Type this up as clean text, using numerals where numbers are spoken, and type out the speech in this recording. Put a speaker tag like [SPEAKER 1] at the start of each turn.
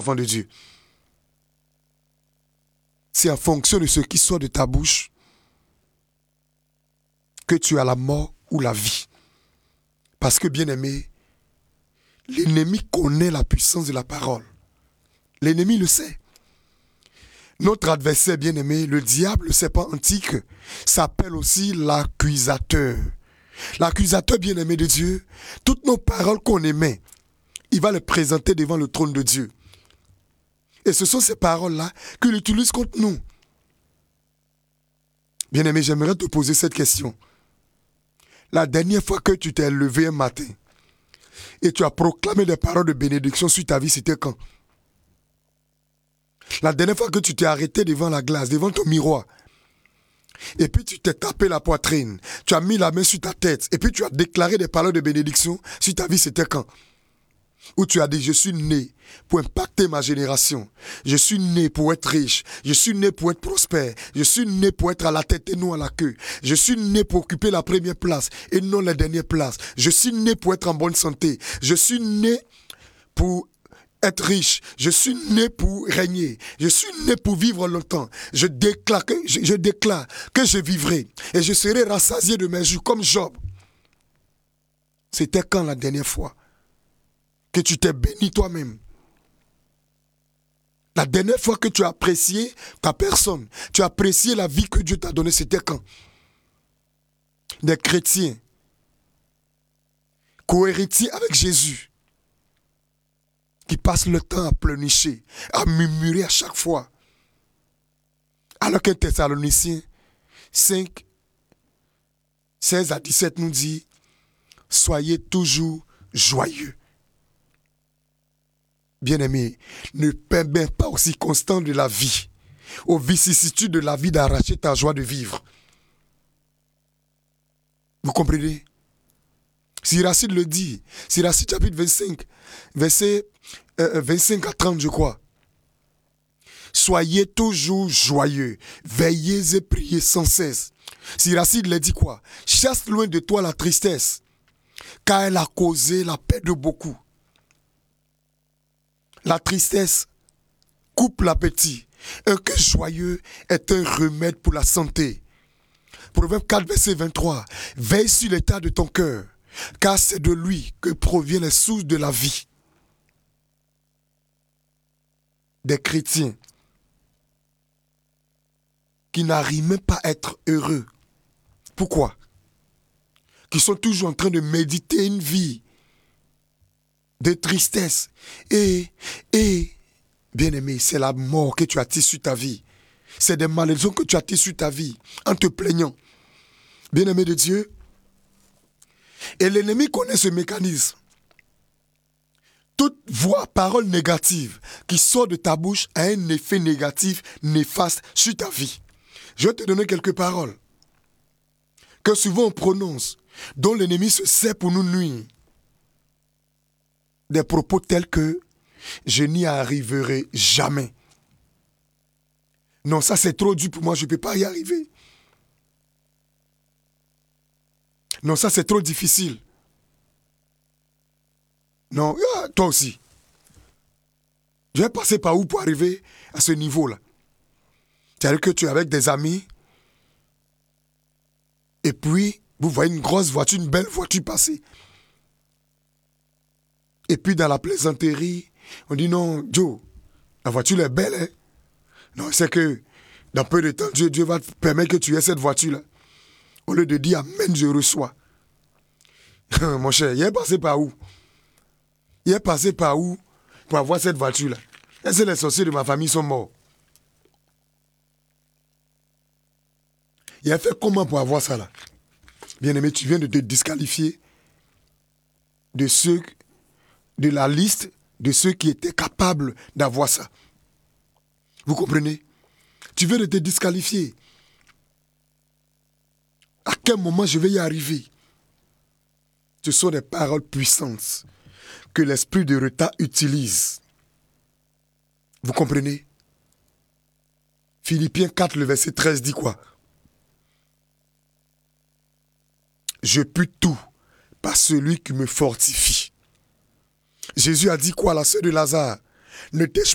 [SPEAKER 1] enfant de Dieu. C'est en fonction de ce qui sort de ta bouche que tu as la mort ou la vie. Parce que, bien-aimé, l'ennemi connaît la puissance de la parole. L'ennemi le sait. Notre adversaire, bien-aimé, le diable, le serpent antique, s'appelle aussi l'accusateur. L'accusateur, bien-aimé de Dieu, toutes nos paroles qu'on émet, il va les présenter devant le trône de Dieu. Et ce sont ces paroles-là qu'il utilise contre nous. Bien-aimé, j'aimerais te poser cette question. La dernière fois que tu t'es levé un matin et tu as proclamé des paroles de bénédiction sur ta vie, c'était quand? La dernière fois que tu t'es arrêté devant la glace, devant ton miroir, et puis tu t'es tapé la poitrine, tu as mis la main sur ta tête, et puis tu as déclaré des paroles de bénédiction sur ta vie, c'était quand? Où tu as dit, je suis né pour impacter ma génération. Je suis né pour être riche. Je suis né pour être prospère. Je suis né pour être à la tête et non à la queue. Je suis né pour occuper la première place et non la dernière place. Je suis né pour être en bonne santé. Je suis né pour être riche. Je suis né pour régner. Je suis né pour vivre longtemps. Je déclare que je vivrai et je serai rassasié de mes jours comme Job. C'était quand la dernière fois que tu t'es béni toi-même? La dernière fois que tu as apprécié ta personne, tu as apprécié la vie que Dieu t'a donnée, c'était quand? Des chrétiens cohéritiers avec Jésus, qui passent le temps à pleurnicher, à murmurer à chaque fois. Alors qu'un Thessaloniciens 5, 16 à 17 nous dit, soyez toujours joyeux. Bien-aimé, ne permets pas aux circonstances de la vie, aux vicissitudes de la vie d'arracher ta joie de vivre. Vous comprenez? Siracide le dit, Siracide chapitre 25, verset 25 à 30 je crois. Soyez toujours joyeux, veillez et priez sans cesse. Siracide le dit quoi? Chasse loin de toi la tristesse, car elle a causé la paix de beaucoup. La tristesse coupe l'appétit. Un cœur joyeux est un remède pour la santé. Proverbe 4, verset 23. Veille sur l'état de ton cœur, car c'est de lui que proviennent les sources de la vie. Des chrétiens qui n'arrivent même pas à être heureux. Pourquoi? Qui sont toujours en train de méditer une vie de tristesse. Et, bien-aimé, c'est la mort que tu as tissé sur ta vie. C'est des malédictions que tu as tissées sur ta vie, en te plaignant. Bien-aimé de Dieu. Et l'ennemi connaît ce mécanisme. Toute voix, parole négative qui sort de ta bouche a un effet négatif, néfaste sur ta vie. Je vais te donner quelques paroles que souvent on prononce, dont l'ennemi se sert pour nous nuire. Des propos tels que « je n'y arriverai jamais ». Non, ça c'est trop dur pour moi, je ne peux pas y arriver. Non, ça c'est trop difficile. Non, toi aussi. Je vais passer par où pour arriver à ce niveau-là? C'est-à-dire que tu es avec des amis et puis vous voyez une grosse voiture, une belle voiture passer. Et puis dans la plaisanterie, on dit non, Joe, la voiture est belle, hein? Non, c'est que dans peu de temps, Dieu va te permettre que tu aies cette voiture-là. Au lieu de dire Amen, je reçois. Mon cher, il est passé par où? Il est passé par où pour avoir cette voiture-là? Est-ce que les sorciers de ma famille sont morts? Il a fait comment pour avoir ça là? Bien-aimé, tu viens de te disqualifier de la liste de ceux qui étaient capables d'avoir ça. Vous comprenez? Tu viens de te disqualifier. À quel moment je vais y arriver? Ce sont des paroles puissantes que l'esprit de retard utilise. Vous comprenez? Philippiens 4, le verset 13 dit quoi? Je puis tout par celui qui me fortifie. Jésus a dit quoi à la sœur de Lazare? Ne t'ai-je